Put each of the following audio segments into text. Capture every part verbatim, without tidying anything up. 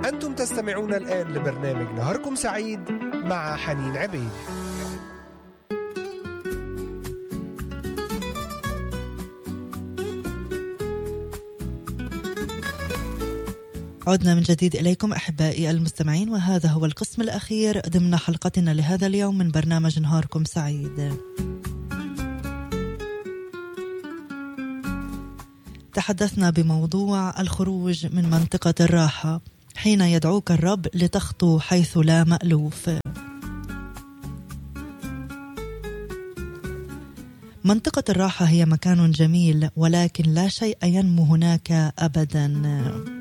أنتم تستمعون الآن لبرنامج نهاركم سعيد مع حنين عبيد. عدنا من جديد إليكم أحبائي المستمعين، وهذا هو القسم الأخير ضمن حلقتنا لهذا اليوم من برنامج نهاركم سعيد. تحدثنا بموضوع الخروج من منطقة الراحة حين يدعوك الرب لتخطو حيث لا مألوف. منطقة الراحة هي مكان جميل، ولكن لا شيء ينمو هناك أبداً.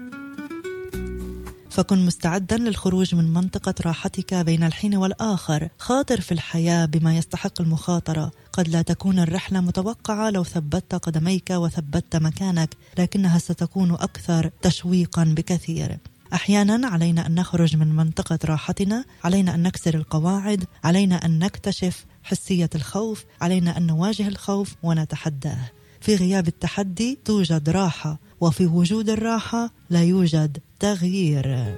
فكن مستعدا للخروج من منطقة راحتك بين الحين والآخر. خاطر في الحياة بما يستحق المخاطرة. قد لا تكون الرحلة متوقعة لو ثبتت قدميك وثبتت مكانك، لكنها ستكون أكثر تشويقا بكثير. أحيانا علينا أن نخرج من منطقة راحتنا، علينا أن نكسر القواعد، علينا أن نكتشف حسية الخوف، علينا أن نواجه الخوف ونتحداه. في غياب التحدي توجد راحة، وفي وجود الراحة لا يوجد تغيير.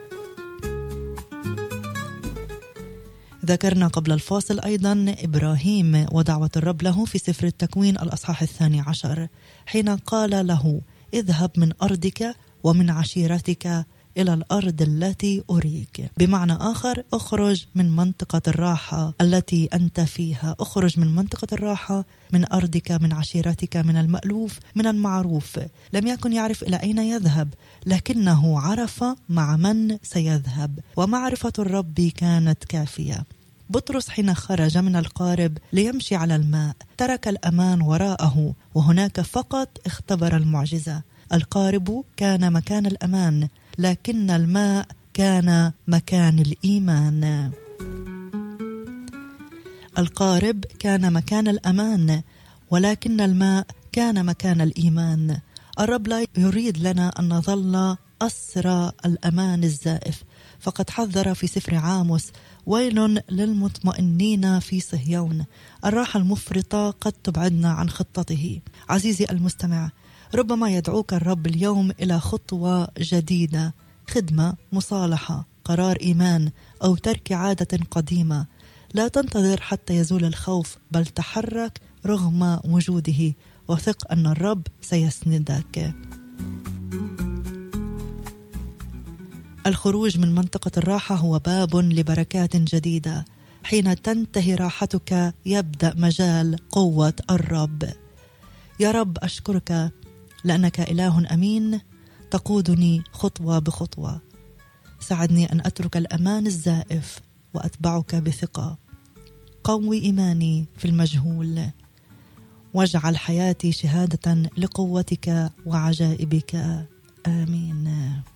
ذكرنا قبل الفاصل أيضا إبراهيم ودعوة الرب له في سفر التكوين الأصحاح الثاني عشر، حين قال له: اذهب من أرضك ومن عشيرتك إلى الأرض التي أريك. بمعنى آخر، أخرج من منطقة الراحة التي أنت فيها، أخرج من منطقة الراحة، من أرضك، من عشيرتك، من المألوف، من المعروف. لم يكن يعرف إلى أين يذهب، لكنه عرف مع من سيذهب، ومعرفة الرب كانت كافية. بطرس حين خرج من القارب ليمشي على الماء ترك الأمان وراءه، وهناك فقط اختبر المعجزة. القارب كان مكان الأمان، لكن الماء كان مكان الإيمان. القارب كان مكان الأمان، ولكن الماء كان مكان الإيمان. الرب لا يريد لنا أن نظل أسرى الأمان الزائف، فقد حذر في سفر عاموس: ويل للمطمئنين في صهيون. الراحة المفرطة قد تبعدنا عن خطته. عزيزي المستمع، ربما يدعوك الرب اليوم إلى خطوة جديدة، خدمة، مصالحة، قرار إيمان، أو ترك عادة قديمة. لا تنتظر حتى يزول الخوف، بل تحرك رغم وجوده، وثق أن الرب سيسندك. الخروج من منطقة الراحة هو باب لبركات جديدة. حين تنتهي راحتك يبدأ مجال قوة الرب. يا رب أشكرك لأنك إله أمين تقودني خطوة بخطوة. ساعدني أن أترك الأمان الزائف وأتبعك بثقة. قوي إيماني في المجهول، واجعل حياتي شهادة لقوتك وعجائبك. آمين.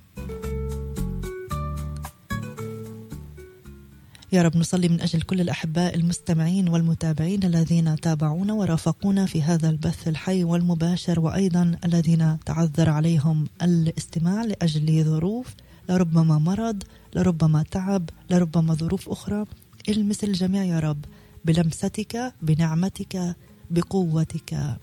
يا رب نصلي من أجل كل الأحباء المستمعين والمتابعين الذين تابعونا ورافقونا في هذا البث الحي والمباشر، وأيضا الذين تعذر عليهم الاستماع لأجل ظروف، لربما مرض، لربما تعب، لربما ظروف أخرى. المس الجميع يا رب بلمستك، بنعمتك، بقوتك.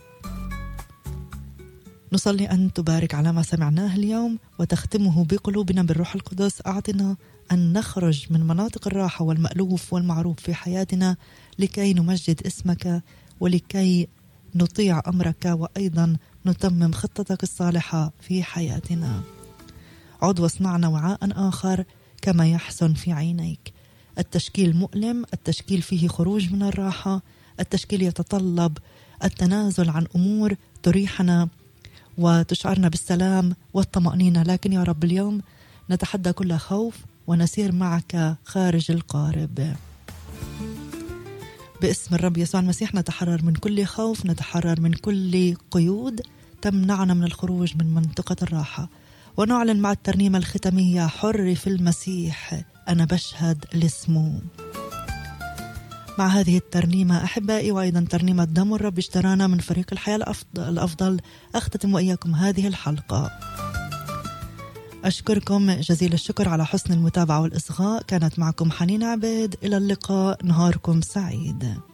نصلي أن تبارك على ما سمعناه اليوم وتختمه بقلوبنا بالروح القدس. أعطنا أن نخرج من مناطق الراحة والمألوف والمعروف في حياتنا لكي نمجد اسمك ولكي نطيع أمرك، وأيضا نتمم خطتك الصالحة في حياتنا. عد واصنعنا وعاء آخر كما يحسن في عينيك. التشكيل مؤلم، التشكيل فيه خروج من الراحة، التشكيل يتطلب التنازل عن أمور تريحنا وتشعرنا بالسلام والطمأنينة، لكن يا رب اليوم نتحدى كل خوف ونسير معك خارج القارب. باسم الرب يسوع المسيح نتحرر من كل خوف، نتحرر من كل قيود تمنعنا من الخروج من منطقة الراحة، ونعلن مع الترنيمة الختامية: حر في المسيح أنا بشهد لاسمه. مع هذه الترنيمة أحبائي، وأيضا ترنيمة دم الرب اشترانا من فريق الحياة الأفضل، أختتم وإياكم هذه الحلقة. أشكركم جزيل الشكر على حسن المتابعة والإصغاء. كانت معكم حنين عبيد. إلى اللقاء، نهاركم سعيد.